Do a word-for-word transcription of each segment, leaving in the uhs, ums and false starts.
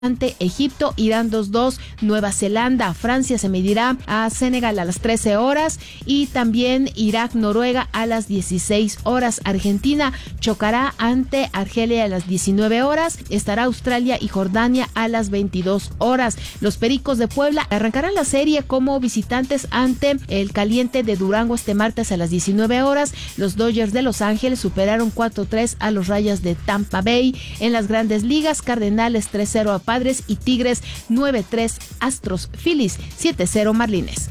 ante Egipto, Irán dos dos, Nueva Zelanda, Francia se medirá a Senegal a las trece horas y también Irak, Noruega a las dieciséis horas. Argentina chocará ante Argelia a las diecinueve horas, estará Australia y Jordania a las veintidós horas. Los Pericos de Puebla arrancarán la serie como visitantes ante el Caliente de Durango este martes a las diecinueve horas. Los Dodgers de Los Ángeles superaron cuatro tres a los Rayas de Tampa Bay. En las Grandes Ligas, Cardenales tres cero a Padres y Tigres nueve tres Astros, Phillies siete cero Marlines.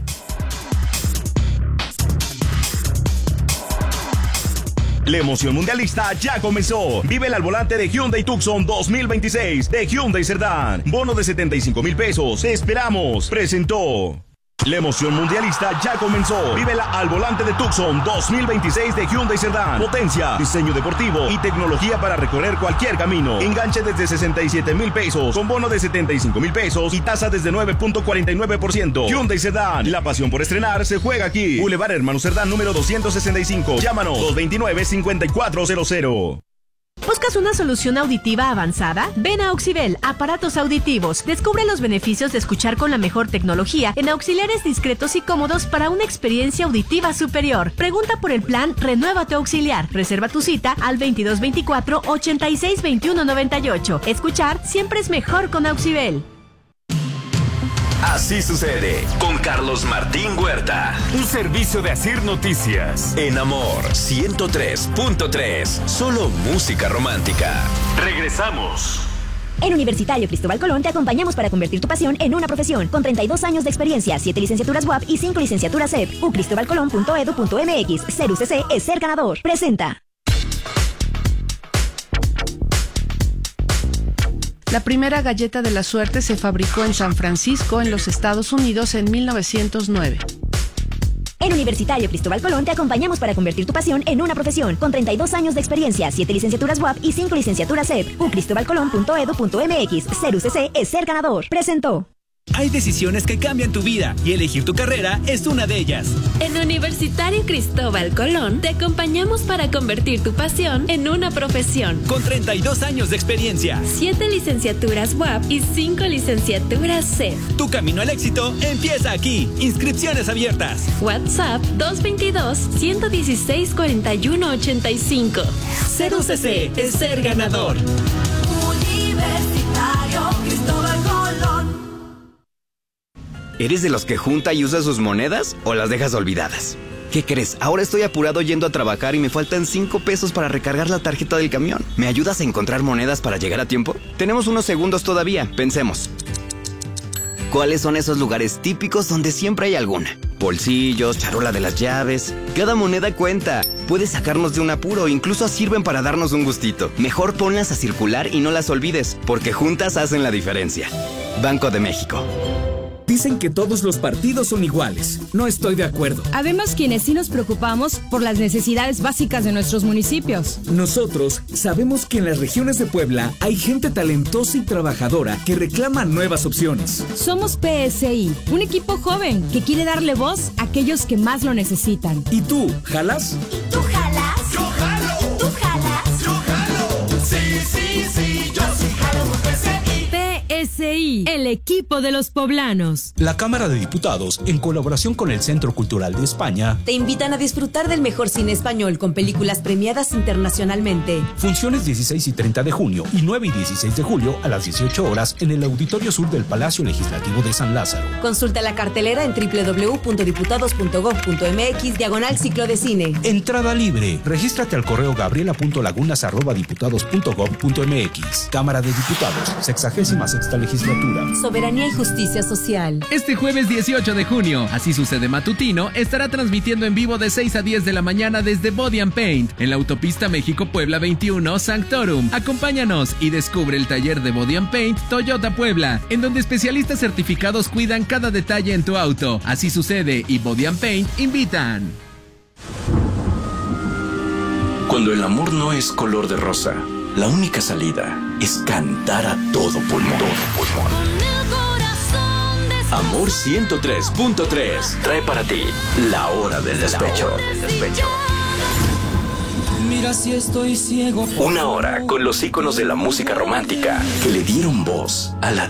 La emoción mundialista ya comenzó. Vive al volante de Hyundai Tucson dos mil veintiséis de Hyundai Cerdán. Bono de setenta y cinco mil pesos. Te esperamos. Presentó. La emoción mundialista ya comenzó. Vívela al volante de Tucson dos mil veintiséis de Hyundai Cerdán. Potencia, diseño deportivo y tecnología para recorrer cualquier camino. Enganche desde sesenta y siete mil pesos, con bono de setenta y cinco mil pesos y tasa desde nueve punto cuarenta y nueve por ciento. Hyundai Cerdán, la pasión por estrenar se juega aquí. Boulevard Hermano Cerdán número doscientos sesenta y cinco. Llámanos dos veintinueve, cincuenta y cuatro cero cero. ¿Buscas una solución auditiva avanzada? Ven a Auxibel, aparatos auditivos. Descubre los beneficios de escuchar con la mejor tecnología en auxiliares discretos y cómodos para una experiencia auditiva superior. Pregunta por el plan Renueva tu Auxiliar. Reserva tu cita al veintidós veinticuatro, ochenta y seis veintiuno noventa y ocho. Escuchar siempre es mejor con Auxibel. Así sucede con Carlos Martín Huerta. Un servicio de Asir Noticias. En Amor ciento tres punto tres. Solo música romántica. Regresamos. En Universitario Cristóbal Colón te acompañamos para convertir tu pasión en una profesión. Con treinta y dos años de experiencia, siete licenciaturas U A P y cinco licenciaturas C E P. u cristobal colón punto edu punto m x. Ser U C C es ser ganador. Presenta. La primera galleta de la suerte se fabricó en San Francisco, en los Estados Unidos, en mil novecientos nueve. En Universitario Cristóbal Colón te acompañamos para convertir tu pasión en una profesión. Con treinta y dos años de experiencia, siete licenciaturas U A P y cinco licenciaturas C E P. u cristobal colón punto edu punto m x. Ser U C C es ser ganador. Presentó. Hay decisiones que cambian tu vida y elegir tu carrera es una de ellas. En Universitario Cristóbal Colón te acompañamos para convertir tu pasión en una profesión. Con treinta y dos años de experiencia, siete licenciaturas U A P y cinco licenciaturas C E P. Tu camino al éxito empieza aquí. Inscripciones abiertas. WhatsApp dos veintidós, ciento dieciséis, cuarenta y uno ochenta y cinco. Ser U C C es ser ganador. Universitario Cristóbal Colón. ¿Eres de los que junta y usa sus monedas o las dejas olvidadas? ¿Qué crees? Ahora estoy apurado yendo a trabajar y me faltan cinco pesos para recargar la tarjeta del camión. ¿Me ayudas a encontrar monedas para llegar a tiempo? Tenemos unos segundos todavía. Pensemos. ¿Cuáles son esos lugares típicos donde siempre hay alguna? Bolsillos, charola de las llaves. Cada moneda cuenta. Puede sacarnos de un apuro, incluso sirven para darnos un gustito. Mejor ponlas a circular y no las olvides, porque juntas hacen la diferencia. Banco de México. Dicen que todos los partidos son iguales. No estoy de acuerdo. Habemos quienes sí nos preocupamos por las necesidades básicas de nuestros municipios. Nosotros sabemos que en las regiones de Puebla hay gente talentosa y trabajadora que reclama nuevas opciones. Somos P S I, un equipo joven que quiere darle voz a aquellos que más lo necesitan. ¿Y tú, jalas? ¿Y tú jalas? Yo jalo. ¿Tú jalas? Yo jalo. Sí, sí, sí, yo sí jalo con P S I. P S I, el equipo de los poblanos. La Cámara de Diputados, en colaboración con el Centro Cultural de España, te invitan a disfrutar del mejor cine español con películas premiadas internacionalmente. Funciones dieciséis y treinta de junio y nueve y dieciséis de julio a las dieciocho horas en el Auditorio Sur del Palacio Legislativo de San Lázaro. Consulta la cartelera en doble u doble u doble u punto diputados punto gob punto m x diagonal ciclo de cine. Entrada libre. Regístrate al correo gabriela punto lagunas arroba diputados punto gob punto m x. Cámara de Diputados, sexagésima sexta legislatura. Soberanía y justicia social. Este jueves dieciocho de junio, Así Sucede Matutino, estará transmitiendo en vivo de seis a diez de la mañana desde Body and Paint, en la autopista México-Puebla veintiuno, Sanctorum. Acompáñanos y descubre el taller de Body and Paint Toyota Puebla, en donde especialistas certificados cuidan cada detalle en tu auto. Así Sucede y Body and Paint invitan. Cuando el amor no es color de rosa, la única salida es cantar a todo pulmón. Todo pulmón. Amor ciento tres punto tres trae para ti La Hora del Despecho. Mira si estoy ciego. Una hora con los íconos de la música romántica que le dieron voz a la